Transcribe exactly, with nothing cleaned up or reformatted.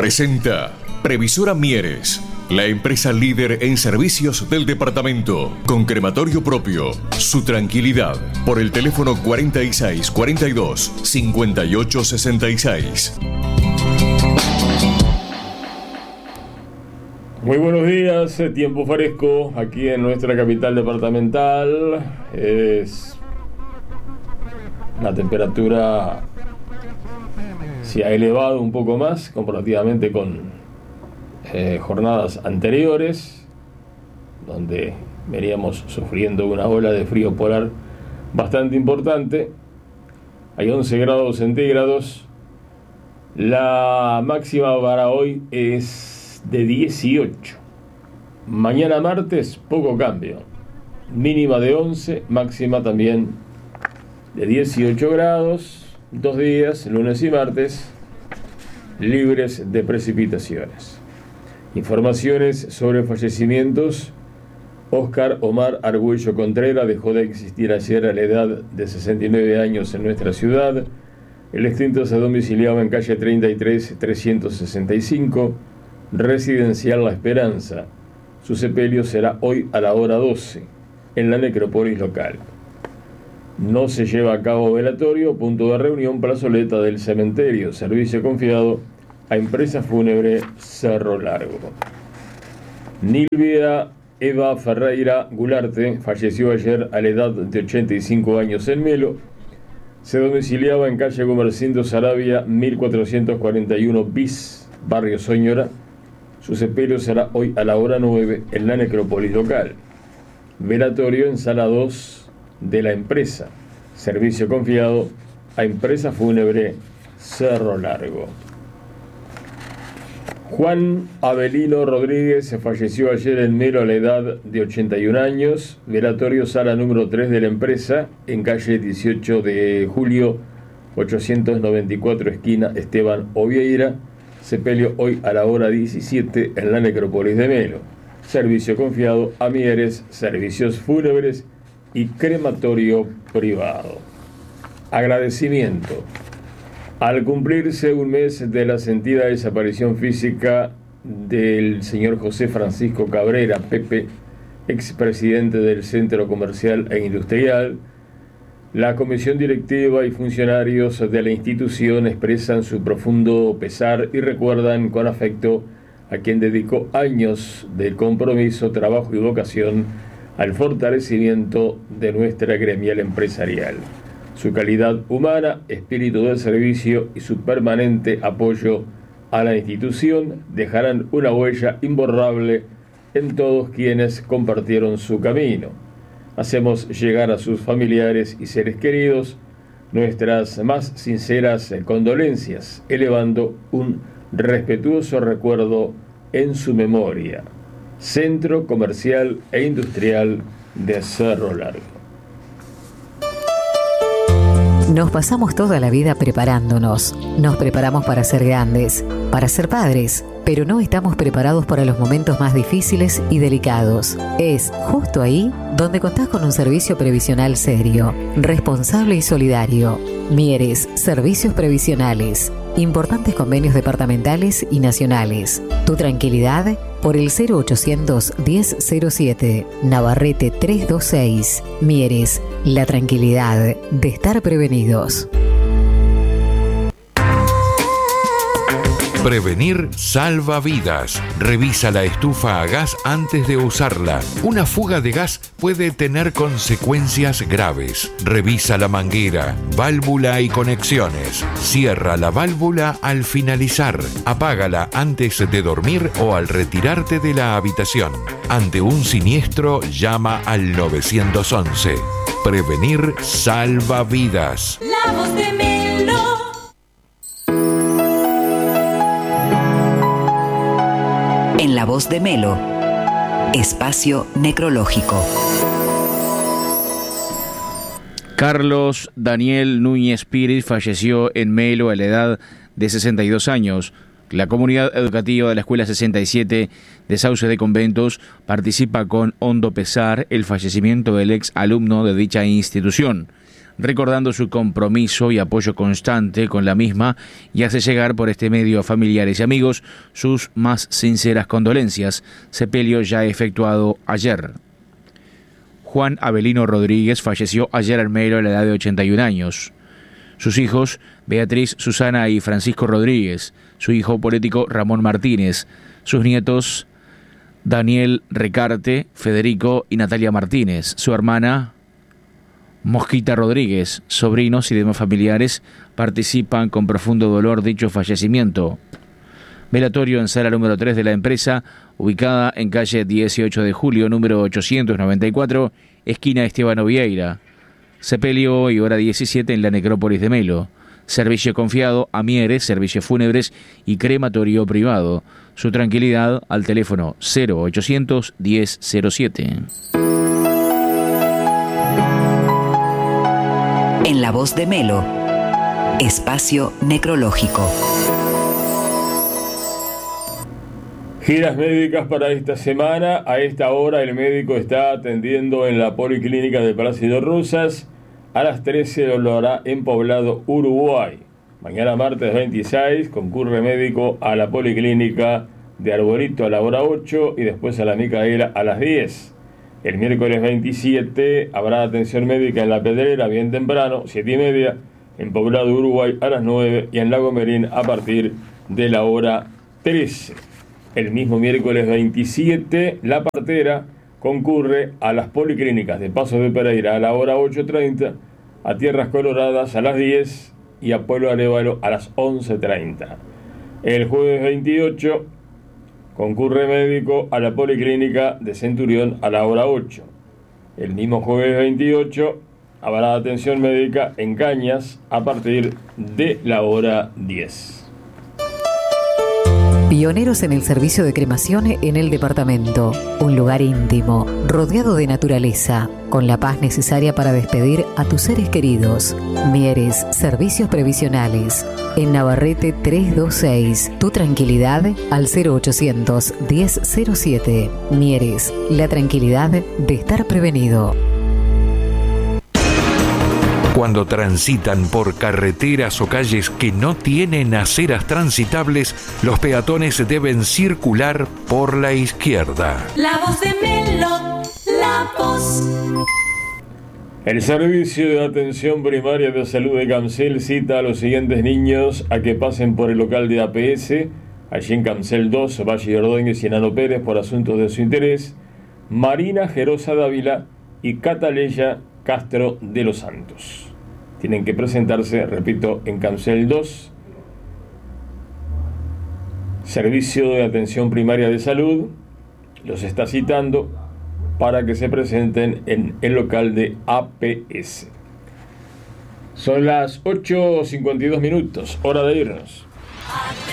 Presenta Previsora Mieres, la empresa líder en servicios del departamento, con crematorio propio. Su tranquilidad, por el teléfono cuarenta y seis cuarenta y dos cincuenta y ocho sesenta y seis. Muy buenos días, tiempo fresco aquí en nuestra capital departamental. Es la temperatura se ha elevado un poco más comparativamente con eh, jornadas anteriores, donde veníamos sufriendo una ola de frío polar bastante importante. Hay once grados centígrados. La máxima para hoy es de dieciocho. Mañana martes, poco cambio. Mínima de once, máxima también de dieciocho grados. Dos días, lunes y martes, libres de precipitaciones. Informaciones sobre fallecimientos. Óscar Omar Argüello Contreras dejó de existir ayer a la edad de sesenta y nueve años en nuestra ciudad. El extinto se domiciliaba en calle treinta y tres, trescientos sesenta y cinco, residencial La Esperanza. Su sepelio será hoy a la hora doce, en la necrópolis local. No se lleva a cabo velatorio, punto de reunión, plazoleta del cementerio, servicio confiado a empresa fúnebre Cerro Largo. Nilvia Eva Ferreira Gularte falleció ayer a la edad de ochenta y cinco años en Melo. Se domiciliaba en calle Comercindo Sarabia, mil cuatrocientos cuarenta y uno bis, barrio Soñora. Su sepelio será hoy a la hora nueve en la necrópolis local. Velatorio en sala dos de la empresa, servicio confiado a empresa fúnebre Cerro Largo. Juan Avelino Rodríguez se falleció ayer en Melo a la edad de ochenta y un años. Velatorio sala número tres de la empresa, en calle dieciocho de julio, ochocientos noventa y cuatro, esquina Esteban Ovieira. Sepelio hoy a la hora diecisiete en la necrópolis de Melo. Servicio confiado a Mieres, servicios fúnebres y crematorio privado. Agradecimiento. Al cumplirse un mes de la sentida desaparición física del señor José Francisco Cabrera, Pepe, expresidente del Centro Comercial e Industrial, la comisión directiva y funcionarios de la institución expresan su profundo pesar y recuerdan con afecto a quien dedicó años de compromiso, trabajo y vocación al fortalecimiento de nuestra gremial empresarial. Su calidad humana, espíritu de servicio y su permanente apoyo a la institución dejarán una huella imborrable en todos quienes compartieron su camino. Hacemos llegar a sus familiares y seres queridos nuestras más sinceras condolencias, elevando un respetuoso recuerdo en su memoria. Centro Comercial e Industrial de Cerro Largo. Nos pasamos toda la vida preparándonos. Nos preparamos para ser grandes, para ser padres, pero no estamos preparados para los momentos más difíciles y delicados. Es justo ahí donde contás con un servicio previsional serio, responsable y solidario. Mieres, servicios previsionales. Importantes convenios departamentales y nacionales. Tu tranquilidad por el cero ochocientos diez cero siete, Navarrete trescientos veintiséis. Mieres, la tranquilidad de estar prevenidos. Prevenir salva vidas. Revisa la estufa a gas antes de usarla. Una fuga de gas puede tener consecuencias graves. Revisa la manguera, válvula y conexiones. Cierra la válvula al finalizar. Apágala antes de dormir o al retirarte de la habitación. Ante un siniestro, llama al nueve once. Prevenir salva vidas. La voz de Melo. En La Voz de Melo, espacio necrológico. Carlos Daniel Núñez Pires falleció en Melo a la edad de sesenta y dos años. La comunidad educativa de la Escuela sesenta y siete de Sauces de Conventos participa con hondo pesar el fallecimiento del ex alumno de dicha institución. recordando su compromiso y apoyo constante con la misma, y hace llegar por este medio a familiares y amigos sus más sinceras condolencias. Sepelio ya efectuado ayer. Juan Avelino Rodríguez falleció ayer en Melo a la edad de ochenta y un años. Sus hijos, Beatriz, Susana y Francisco Rodríguez, su hijo político Ramón Martínez, sus nietos Daniel Recarte, Federico y Natalia Martínez, su hermana Mosquita Rodríguez, sobrinos y demás familiares participan con profundo dolor dicho fallecimiento. Velatorio en sala número tres de la empresa, ubicada en calle dieciocho de julio, número ochocientos noventa y cuatro, esquina Esteban Ovieira. Sepelio hoy, hora diecisiete, en la necrópolis de Melo. Servicio confiado a Mieres, servicios fúnebres y crematorio privado. Su tranquilidad al teléfono cero ochocientos diez cero siete. En la voz de Melo, espacio necrológico. Giras médicas para esta semana. A esta hora el médico está atendiendo en la Policlínica de Plácido Rosas. A las trece lo hará en Poblado, Uruguay. Mañana martes veintiséis concurre médico a la Policlínica de Arborito a la hora ocho y después a la Micaela a las diez. El miércoles veintisiete habrá atención médica en La Pedrera bien temprano, siete y media, en Poblado, Uruguay a las nueve y en Lago Merín a partir de la hora trece. El mismo miércoles veintisiete, La Partera concurre a las Policlínicas de Paso de Pereira a la hora ocho y treinta, a Tierras Coloradas a las diez y a Pueblo Arévalo a las once y treinta. El jueves veintiocho concurre médico a la Policlínica de Centurión a la hora ocho. El mismo jueves veintiocho habrá atención médica en Cañas a partir de la hora diez. Pioneros en el servicio de cremación en el departamento. Un lugar íntimo, rodeado de naturaleza, con la paz necesaria para despedir a tus seres queridos. Mieres, servicios previsionales. En Navarrete trescientos veintiséis. Tu tranquilidad al cero ochocientos diez cero siete. Mieres, la tranquilidad de estar prevenido. Cuando transitan por carreteras o calles que no tienen aceras transitables, los peatones deben circular por la izquierda. La voz de Melo, la voz. El Servicio de Atención Primaria de Salud de Cancel cita a los siguientes niños a que pasen por el local de A P S, allí en Cancel dos, Valle Ordóñez y Enano Pérez, por asuntos de su interés: Marina Gerosa Dávila y Cataleya Castro de los Santos. Tienen que presentarse, repito, en Cancel dos, Servicio de Atención Primaria de Salud, los está citando para que se presenten en el local de A P S. Son las ocho cincuenta y dos minutos, hora de irnos.